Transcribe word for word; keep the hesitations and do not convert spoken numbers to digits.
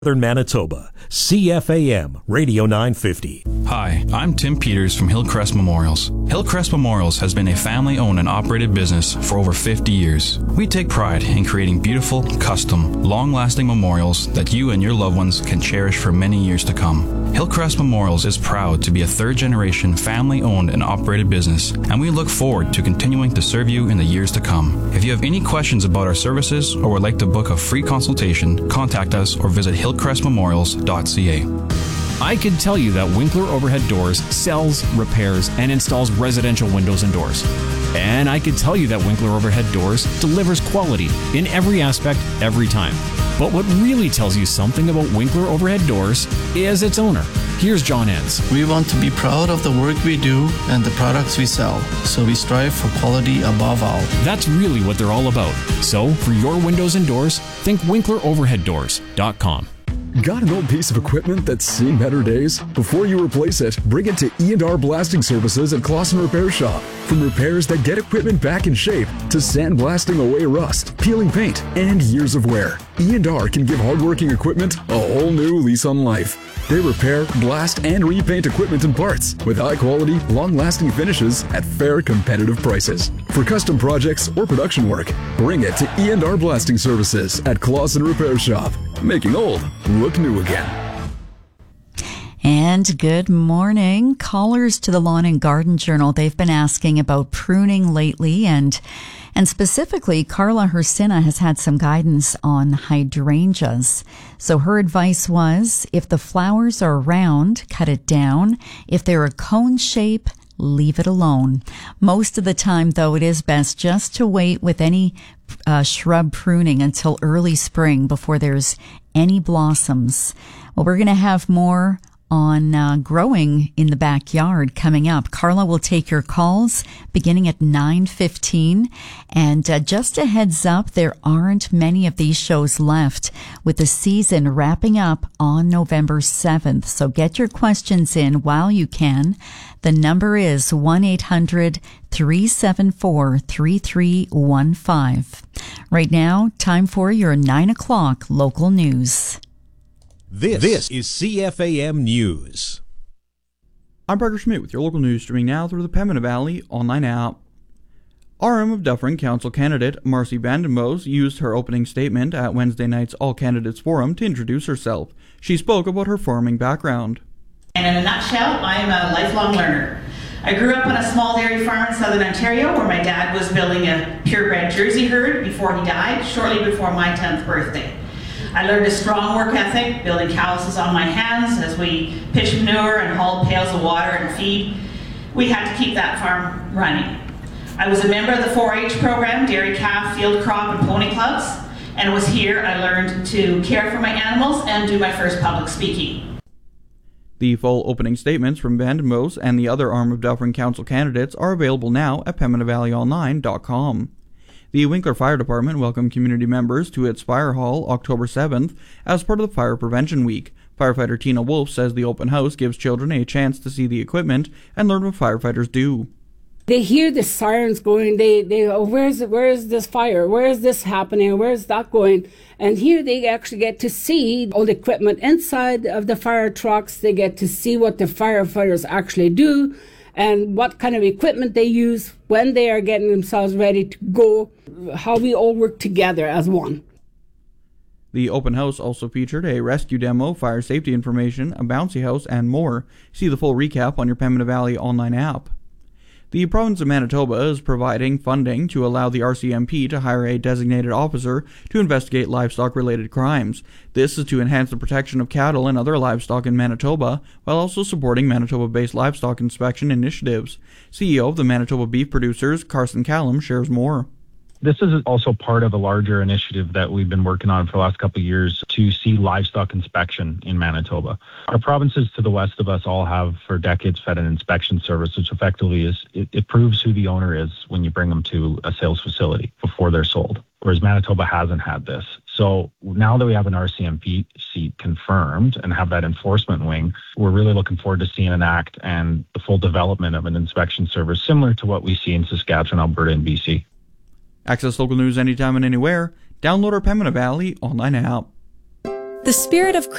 Northern Manitoba, C F A M, Radio nine fifty. Hi, I'm Tim Peters from Hillcrest Memorials. Hillcrest Memorials has been a family-owned and operated business for over fifty years. We take pride in creating beautiful, custom, long-lasting memorials that you and your loved ones can cherish for many years to come. Hillcrest Memorials is proud to be a third-generation, family-owned and operated business, and we look forward to continuing to serve you in the years to come. If you have any questions about our services or would like to book a free consultation, contact us or visit hillcrest memorials dot c a. I can tell you that Winkler Overhead Doors sells, repairs, and installs residential windows and doors. And I can tell you that Winkler Overhead Doors delivers quality in every aspect, every time. But what really tells you something about Winkler Overhead Doors is its owner. Here's John Enns. We want to be proud of the work we do and the products we sell, so we strive for quality above all. That's really what they're all about. So, for your windows and doors, think winkler overhead doors dot com. Got an old piece of equipment that's seen better days? Before you replace it, bring it to E and R Blasting Services at Clausen Repair Shop. From repairs that get equipment back in shape to sandblasting away rust, peeling paint, and years of wear, E and R can give hardworking equipment a whole new lease on life. They repair, blast, and repaint equipment and parts with high-quality, long-lasting finishes at fair, competitive prices. For custom projects or production work, bring it to E and R Blasting Services at Clausen Repair Shop. Making old look new again. And good morning. Callers to the Lawn and Garden Journal, they've been asking about pruning lately, and and specifically, Carla Hersina has had some guidance on hydrangeas. So her advice was, if the flowers are round, cut it down. If they're a cone shape, leave it alone. Most of the time, though, it is best just to wait with any uh, shrub pruning until early spring before there's any blossoms. Well, we're going to have more on uh, growing in the backyard coming up. Carla will take your calls beginning at nine fifteen. And uh, just a heads up, there aren't many of these shows left, with the season wrapping up on November seventh. So get your questions in while you can. The number is one eight hundred three seven four three three one five. Right now, time for your nine o'clock local news. This, this is C F A M News. I'm Parker Schmidt with your local news, streaming now through the Pembina Valley online app. R M of Dufferin Council candidate Marcy Vandenbos used her opening statement at Wednesday night's All Candidates Forum to introduce herself. She spoke about her farming background. And in a nutshell, I'm a lifelong learner. I grew up on a small dairy farm in southern Ontario where my dad was building a purebred Jersey herd before he died, shortly before my tenth birthday. I learned a strong work ethic, building calluses on my hands as we pitched manure and hauled pails of water and feed. We had to keep that farm running. I was a member of the four H program, Dairy Calf, Field Crop, and Pony Clubs, and it was here I learned to care for my animals and do my first public speaking. The full opening statements from Vandenbos and the other arm of Dufferin Council candidates are available now at pembina valley online dot com. The Winkler Fire Department welcomed community members to its fire hall October seventh as part of the Fire Prevention Week. Firefighter Tina Wolf says the open house gives children a chance to see the equipment and learn what firefighters do. They hear the sirens going, they, they oh, where's where is this fire? Where is this happening? Where is that going? And here they actually get to see all the equipment inside of the fire trucks. They get to see what the firefighters actually do and what kind of equipment they use when they are getting themselves ready to go, how we all work together as one. The open house also featured a rescue demo, fire safety information, a bouncy house, and more. See the full recap on your Pembina Valley online app. The province of Manitoba is providing funding to allow the R C M P to hire a designated officer to investigate livestock-related crimes. This is to enhance the protection of cattle and other livestock in Manitoba, while also supporting Manitoba-based livestock inspection initiatives. C E O of the Manitoba Beef Producers, Carson Callum, shares more. This is also part of a larger initiative that we've been working on for the last couple of years to see livestock inspection in Manitoba. Our provinces to the west of us all have for decades fed an inspection service, which effectively is, it, it proves who the owner is when you bring them to a sales facility before they're sold, whereas Manitoba hasn't had this. So now that we have an R C M P seat confirmed and have that enforcement wing, we're really looking forward to seeing an act and the full development of an inspection service similar to what we see in Saskatchewan, Alberta, and B C. Access local news anytime and anywhere. Download our Pembina Valley online app. The spirit of